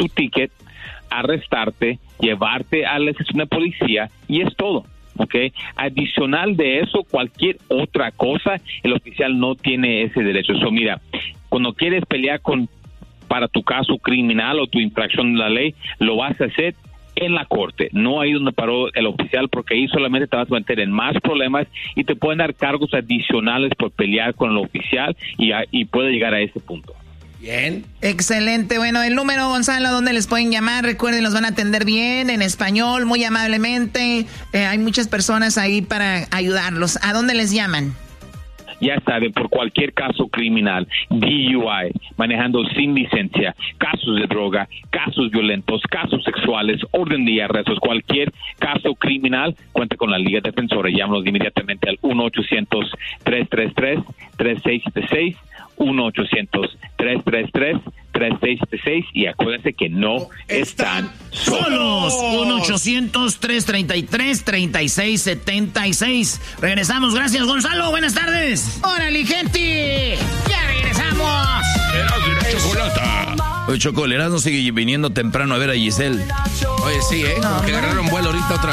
tu ticket, arrestarte, llevarte a la estación de policía y es todo. Okay. Adicional de eso, cualquier otra cosa, el oficial no tiene ese derecho. Mira, cuando quieres pelear para tu caso criminal o tu infracción de la ley, lo vas a hacer en la corte, no ahí donde paró el oficial, porque ahí solamente te vas a meter en más problemas y te pueden dar cargos adicionales por pelear con el oficial y puede llegar a ese punto. Bien. Excelente. Bueno, el número, Gonzalo, ¿dónde les pueden llamar? Recuerden, los van a atender bien, en español, muy amablemente. Hay muchas personas ahí para ayudarlos. ¿A dónde les llaman? Ya saben, por cualquier caso criminal, DUI, manejando sin licencia, casos de droga, casos violentos, casos sexuales, orden de arrestos, cualquier caso criminal, cuenta con la Liga Defensora. Llámanos inmediatamente al 1-800-333-3676, 1-800-333-3676 y acuérdense que no están solos. 1-800-333-3676. Regresamos. Gracias, Gonzalo. Buenas tardes. ¡Órale, gente! ¡Ya regresamos! Oye, Choco, el Erasmo sigue viniendo temprano a ver a Giselle. Oye, sí, ¿eh? Como que agarraron vuelo ahorita otra